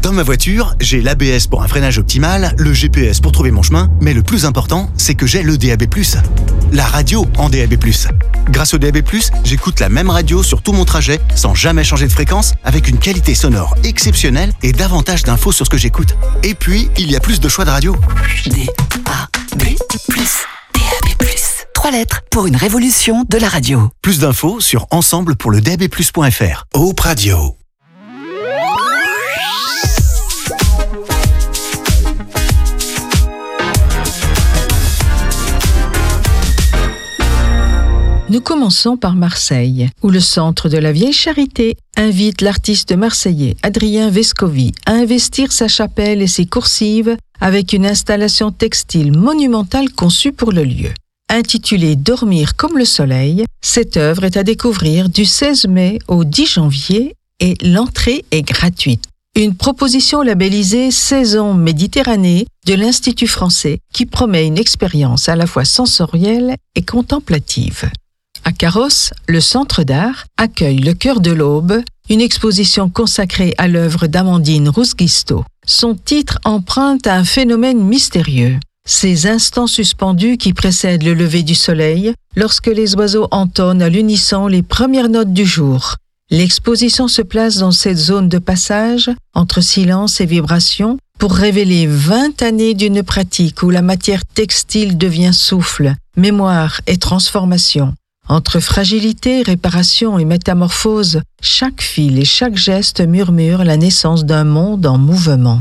Dans ma voiture, j'ai l'ABS pour un freinage optimal, le GPS pour trouver mon chemin, mais le plus important, c'est que j'ai le DAB+. La radio en DAB+. Grâce au DAB+, j'écoute la même radio sur tout mon trajet, sans jamais changer de fréquence, avec une qualité sonore exceptionnelle et davantage d'infos sur ce que j'écoute. Et puis, il y a plus de choix de radio. DAB+. DAB+. 3 lettres pour une révolution de la radio. Plus d'infos sur ensemble-pour-le-DAB+.fr. Hope Radio. Nous commençons par Marseille, où le Centre de la Vieille Charité invite l'artiste marseillais Adrien Vescovi à investir sa chapelle et ses coursives avec une installation textile monumentale conçue pour le lieu. Intitulée « Dormir comme le soleil », cette œuvre est à découvrir du 16 mai au 10 janvier et l'entrée est gratuite. Une proposition labellisée Saison Méditerranée de l'Institut français qui promet une expérience à la fois sensorielle et contemplative. À Carrosse, le Centre d'art accueille Le Cœur de l'Aube, une exposition consacrée à l'œuvre d'Amandine Rousguisto. Son titre emprunte à un phénomène mystérieux. Ces instants suspendus qui précèdent le lever du soleil, lorsque les oiseaux entonnent à l'unisson les premières notes du jour. L'exposition se place dans cette zone de passage, entre silence et vibration, pour révéler 20 années d'une pratique où la matière textile devient souffle, mémoire et transformation. Entre fragilité, réparation et métamorphose, chaque fil et chaque geste murmure la naissance d'un monde en mouvement.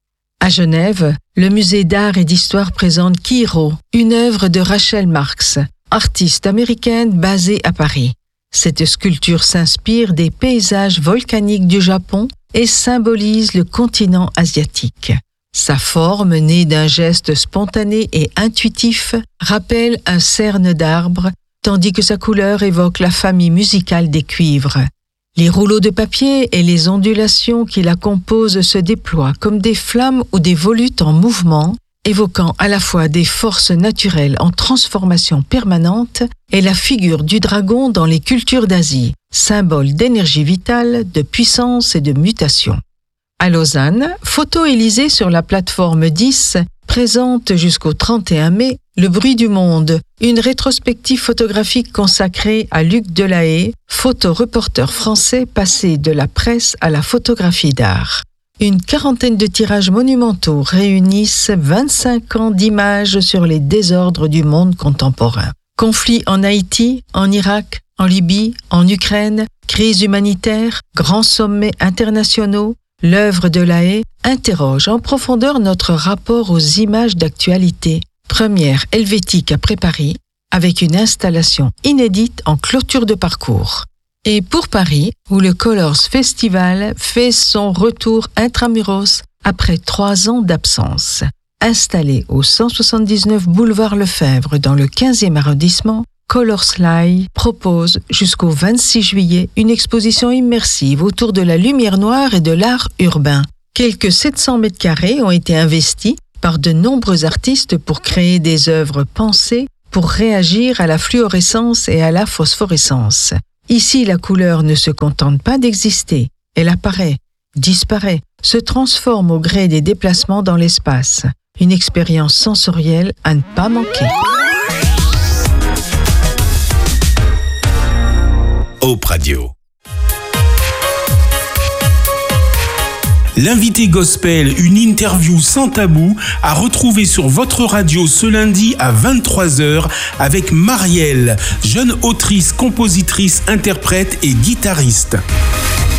À Genève, le musée d'art et d'histoire présente Kiro, une œuvre de Rachel Marx, artiste américaine basée à Paris. Cette sculpture s'inspire des paysages volcaniques du Japon et symbolise le continent asiatique. Sa forme, née d'un geste spontané et intuitif, rappelle un cerne d'arbre, tandis que sa couleur évoque la famille musicale des cuivres. Les rouleaux de papier et les ondulations qui la composent se déploient comme des flammes ou des volutes en mouvement, évoquant à la fois des forces naturelles en transformation permanente et la figure du dragon dans les cultures d'Asie, symbole d'énergie vitale, de puissance et de mutation. À Lausanne, Photo Élysée sur la plateforme 10 présente jusqu'au 31 mai Le bruit du monde, une rétrospective photographique consacrée à Luc Delahaye, photoreporter français passé de la presse à la photographie d'art. Une quarantaine de tirages monumentaux réunissent 25 ans d'images sur les désordres du monde contemporain. Conflits en Haïti, en Irak, en Libye, en Ukraine, crise humanitaire, grands sommets internationaux, l'œuvre de Delahaye interroge en profondeur notre rapport aux images d'actualité. Première helvétique après Paris, avec une installation inédite en clôture de parcours. Et pour Paris, où le Colors Festival fait son retour intramuros après 3 ans d'absence. Installé au 179 boulevard Lefebvre dans le 15e arrondissement, Colors Live propose jusqu'au 26 juillet une exposition immersive autour de la lumière noire et de l'art urbain. Quelques 700 mètres carrés ont été investis par de nombreux artistes pour créer des œuvres pensées pour réagir à la fluorescence et à la phosphorescence. Ici, la couleur ne se contente pas d'exister. Elle apparaît, disparaît, se transforme au gré des déplacements dans l'espace. Une expérience sensorielle à ne pas manquer. Hope Radio. L'invité gospel, une interview sans tabou, à retrouver sur votre radio ce lundi à 23h avec Marielle, jeune autrice, compositrice, interprète et guitariste.